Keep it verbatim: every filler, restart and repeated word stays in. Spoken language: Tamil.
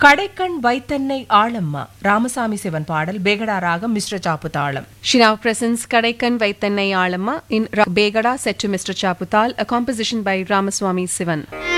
கடைக்கண் வைத்தன்னை ஆளம்மா ராமசாமி சிவன் பாடல் பேகடா ராகம் மிஸ்ர சாப்புதாளம். She now presents Kadaikan Vaitannai Alamma in Begada set to Mister Chaputal, a composition by Ramaswamy Sivan.